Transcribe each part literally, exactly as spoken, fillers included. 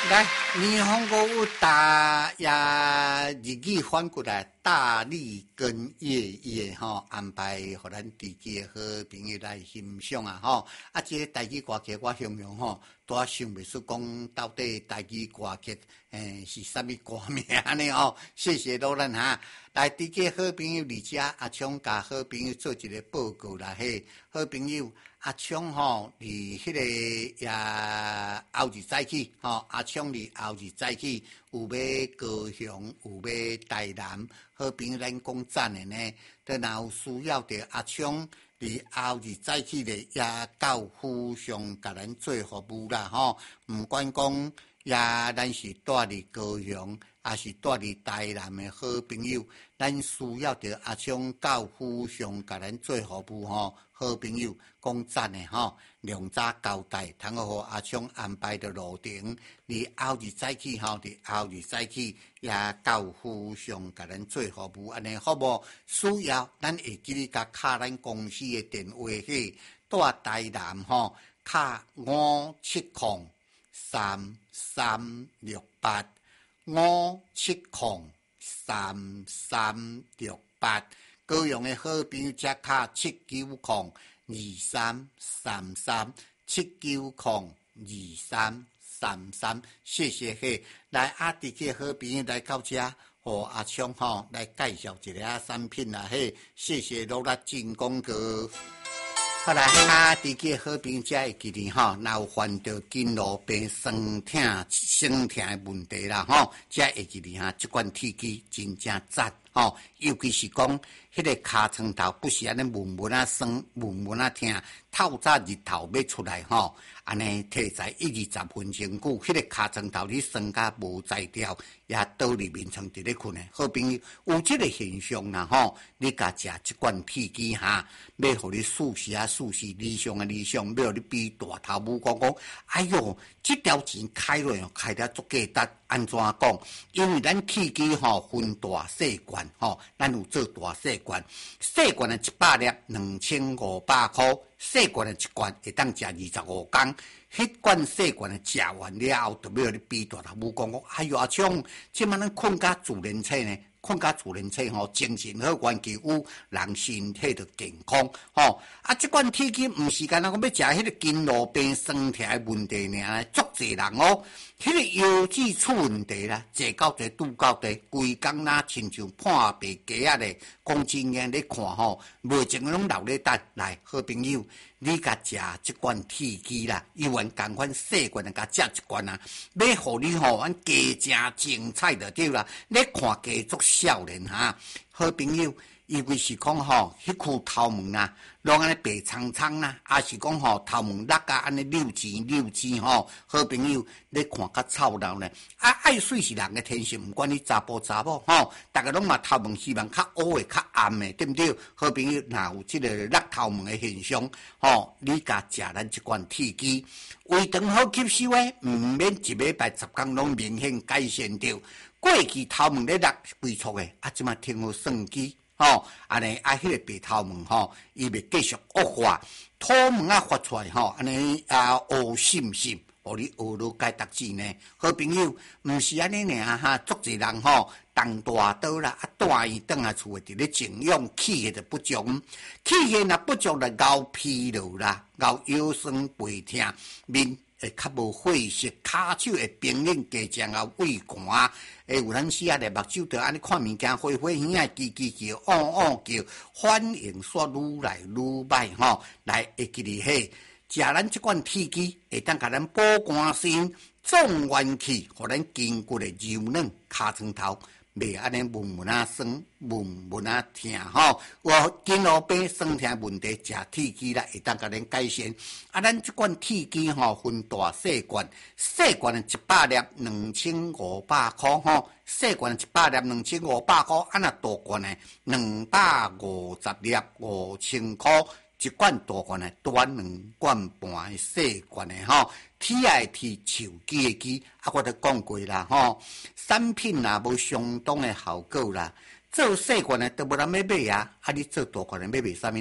来，日本国有大呀日语翻过来，大力跟夜夜吼安排，互咱地区好朋友来欣赏啊吼。啊，这个台语歌曲我形容吼，都想袂出讲到底台语歌曲诶是啥物歌名呢吼？谢谢罗兰哈。来，地区好朋友李家阿昌甲好朋友做一个报告啦嘿，好朋友。阿昌吼，伫迄个也后日早起吼，阿昌伫后日早起有要高雄，有要台南，好朋友咱讲赞的呢。等若有需要着阿昌伫后日早起咧，也到府上甲咱做服务啦吼。毋管讲也咱是住伫高雄，也是住伫台南的好朋友，咱需要着阿昌到府上甲咱做服务吼。好朋友讲赞的吼，两早交代，通好互阿昌安排着路程，伫后日早起吼，伫后日早起也到府上甲咱做服务，安尼好无？需要咱会记哩甲敲咱公司的电话去，住台南吼，敲五七空三三六八五七空三三六八。高雄的好朋友则卡七九空二三三三七九空二三三三，谢谢嘿！来阿弟嘅好朋友来到这，和阿昌吼来介绍一下产品啦嘿！谢谢罗拉进广告。好来，阿弟嘅好朋友才会记哩吼，若有患到筋络病、酸痛、身痛的问题啦吼，才会记哩哈，这款铁机真正赞。哦，尤其是讲迄个尻川头不是安尼闷闷啊酸，闷闷啊痛，透早日头要出来吼，安尼摕在一二十分钟久，迄个尻川头你酸甲无在调，也倒入眠床伫咧困诶。好朋友有即个现象啦吼，你甲食即罐铁机哈，要互你试试啊试试理想啊理想，要互你比大头母讲讲，哎哟，即条钱开落开得足价值，安怎讲？因为咱铁机吼分大细罐。吼，咱有做大细罐，细罐的一百粒两千五百块，细罐的一罐会当食二十五天。迄罐细罐的食完了后，就要你比大头母讲讲，哎哟阿昌，即摆咱困甲自然册呢？困甲自然册吼，精神好，元气有，人身体就健康吼。啊，即罐铁机毋是干那讲要食迄个筋络病、酸痛的问题尔，足侪人哦。迄个腰子出问题啦，坐到地拄到地，规工若亲像破白鸡仔咧。讲真诶，你看吼，袂情拢留咧等来，好朋友，你甲食即罐铁机啦，有缘共款细罐诶，甲食一罐啊，要互你吼，阮加正精彩就对啦。你看加足少年哈，好朋友。尤其是讲吼，迄区头毛啊，拢安尼白苍苍啊，也是讲吼头毛落啊安尼溜钱溜钱吼，好朋友你看较臭闹呢。啊，爱水是人嘅天性，毋管你查甫查某吼，逐个拢嘛头毛希望较乌诶、较暗诶，对毋对？好朋友若有即个落头毛诶现象，吼，你甲食咱即罐铁机，胃肠好吸收诶，毋免一礼拜十天拢明显改善着。过去头毛咧落规撮诶，啊，即马听好算机。吼，安尼啊，迄个白头毛吼，伊袂继续恶化，土毛啊发出来吼，安尼啊乌渗渗，互你学到解答字呢。好朋友，毋是安尼尔哈，足侪人吼，动大刀啦，啊大伊转来厝诶，伫咧静养，气血就不足，气血若不足就熬疲劳啦，熬腰酸背痛，面会较无血色，骹手会冰冷，加上啊胃寒。诶，有阵时啊，咧目睭着安尼看物件，花花耳啊，叽叽叫，嗷嗷叫，反应煞愈来愈歹吼。来，会记哩嘿，食咱即款铁机，会当甲咱保肝肾、壮元气，互咱筋骨诶柔软，骹床头袂安尼闷闷啊酸，闷闷啊痛吼。有筋络病、酸痛问题，食铁机啦，会当甲咱改善。啊，咱即款铁机吼，分大细罐，细罐诶一百粒两千五百块吼，细罐一百粒两千五百块，啊那大罐诶两百五十粒五千块。一罐大罐诶，端两罐半诶细罐诶吼，铁诶铁，手机诶机，啊，我都讲过啦吼，产品若无相当诶效果啦，做细罐诶都无人要买啊，啊，你做大罐诶要买啥物人？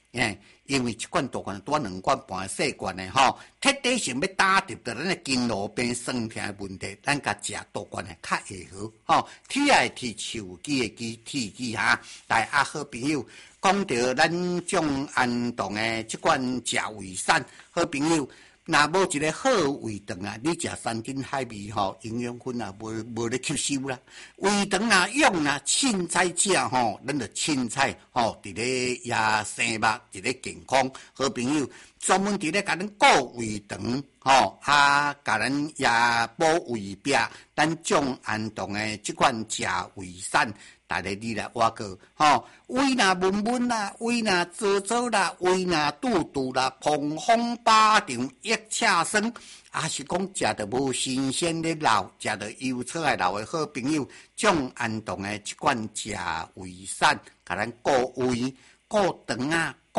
哎，因为一罐大罐多两罐半细罐的吼，彻底性要打入到咱的经络边酸痛的问题，咱甲食大罐的较会好吼。体爱体手机的机体机哈，来啊好朋友，讲到咱种安动的即款食胃散，好朋友。若无一个好胃肠啊，你食山珍海味吼，营养分啊，无无咧吸收啦。胃肠啊，用啊，凊彩食吼，咱着凊彩吼，伫咧也生肉，伫咧健康。好朋友专门伫咧甲咱顾胃肠吼，啊，甲咱也保胃壁，咱种安动的即款食胃散。大家你来我个吼，胃若闷闷啦，胃若糟糟啦，胃若肚肚啦，碰风巴掌一恰生，啊是讲食着无新鲜的肉，食着油炒的肉的好朋友，种安动的即款食胃散，甲咱顾胃、顾肠啊、